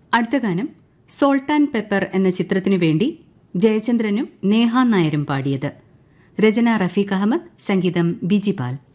അടുത്ത ഗാനം salt and pepper എന്ന ചിത്രത്തിനു വേണ്ടി ജയചന്ദ്രനും നേഹ നായരും പാടിയത്. രചന റഫീഖ് അഹമ്മദ്, സംഗീതം ബിജിപാൽ.